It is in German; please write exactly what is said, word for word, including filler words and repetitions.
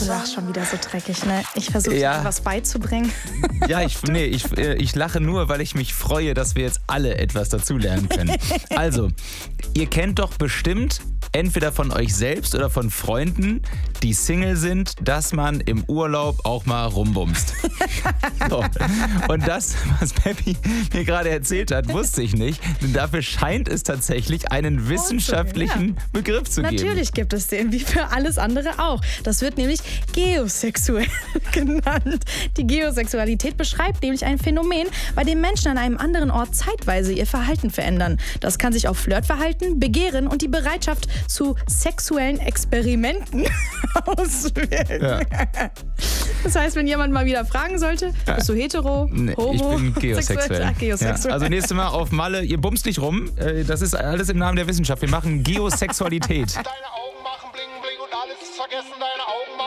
lach schon wieder so dreckig, ne? Ich versuche Ja. dir was beizubringen. Ja, ich, nee, ich, äh, ich lache nur, weil ich mich freue, dass wir jetzt alle etwas dazulernen können. Also, ihr kennt doch bestimmt entweder von euch selbst oder von Freunden, die Single sind, dass man im Urlaub auch mal rumbumst. So. Und das, was Peppi mir gerade erzählt hat, wusste ich nicht. Denn dafür scheint es tatsächlich einen wissenschaftlichen ja. Begriff zu geben. Natürlich gibt es den, wie für alles andere auch. Das wird nämlich geosexuell genannt. Die Geosexualität beschreibt nämlich ein Phänomen, bei dem Menschen an einem anderen Ort zeitweise ihr Verhalten verändern. Das kann sich auf Flirtverhalten, Begehren und die Bereitschaft zu sexuellen Experimenten auswirken. Ja. Das heißt, wenn jemand mal wieder fragen sollte, bist du hetero, Nee, homo, ich bin geosexuell. sexuell? Ach, geosexuell. Ja, also nächstes Mal auf Malle, ihr bumst nicht rum. Äh, Das ist alles im Namen der Wissenschaft. Wir machen Geosexualität. Deine Augen machen bling bling und alles ist vergessen, deine Augen machen